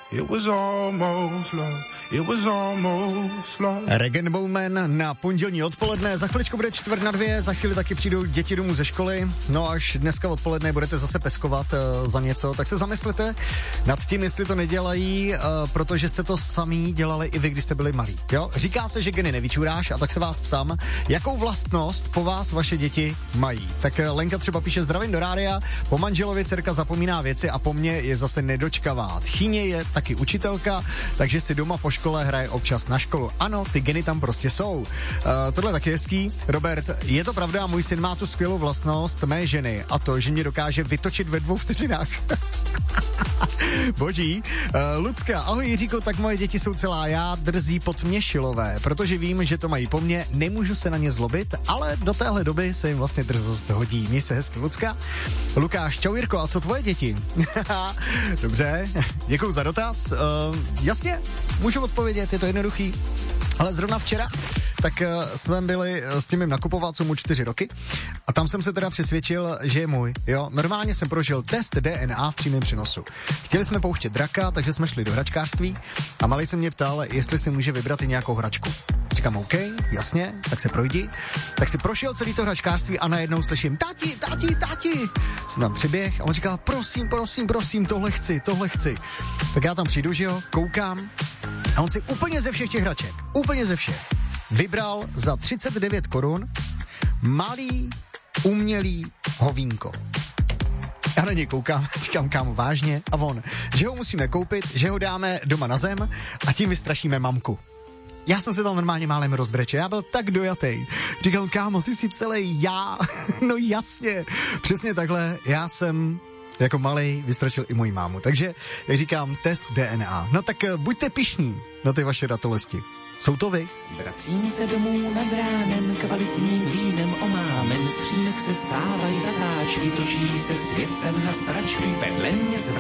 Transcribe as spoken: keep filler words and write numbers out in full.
It was almost love. It was almost love. Rag Bowman na pondělní odpoledne. Za chviličku bude čtvrt na dvě, za chvíli taky přijdou děti domů ze školy. No až dneska odpoledne budete zase peskovat uh, za něco, tak se zamyslete nad tím, jestli to nedělají, uh, protože jste to sami dělali i vy, když jste byli malí. Jo? Říká se, že geny nevyčuráš, a tak se vás ptám, jakou vlastnost po vás vaše děti mají. Tak uh, Lenka třeba píše: zdravím do rádia, po manželovi dcerka zapomíná věci a po mně je zase nedočkavá. Tchyně je taky učitelka, takže si doma po škole hraje občas na školu. Ano, ty geny tam prostě jsou. Uh, tohle taky hezký. Robert, je to pravda, můj syn má tu skvělou vlastnost mé ženy, a to, že mě dokáže vytočit ve dvou vteřinách. Boží. Uh, Lucka, ahoj Jiříko, tak moje děti jsou celá já, drzí podměšilové, protože vím, že to mají po mně, nemůžu se na ně zlobit, ale do téhle doby se jim vlastně drzost hodí. Měj se hezky, Lucka. Lukáš, čau Jirko, a co tvoje děti? Dobře, děkuju za dotaz. Uh, jasně, můžu odpovědět, je to jednoduchý. Ale zrovna včera, tak uh, jsme byli uh, s tím mým nakupovalcům mu čtyři roky a tam jsem se teda přesvědčil, že je můj. Jo, normálně jsem prožil test D N A v přímém přenosu. Chtěli jsme pouštět draka, takže jsme šli do hračkářství a malý se mě ptal, jestli si může vybrat i nějakou hračku. Říkám, OK, jasně, tak se projdi. Tak si prošel celý to hračkářství a najednou slyším, tati, tati, tati. Jsem tam přiběh a on říkal, prosím, prosím, prosím, tohle chci, tohle chci. Tak já tam přijdu, že jo, koukám a on si úplně ze všech těch hraček, úplně ze všech, vybral za třicet devět korun malý, umělý hovínko. Já na něj koukám, říkám, kámo, vážně? A on, že ho musíme koupit, že ho dáme doma na zem a tím vystrašíme mamku. Já jsem se tam normálně málem rozbrečel, já byl tak dojatej. Říkám, kámo, ty jsi celý já. No jasně, přesně takhle, já jsem jako malej vystrašil i moji mámu. Takže, jak říkám, test D N A. No tak buďte pyšní na ty vaše ratolesti. Jsou to vy? Vracím se domů nad ránem, kvalitním vínem omámen, z přímek se stávají zatáčky, točí se svět sem na sračky, vedle mě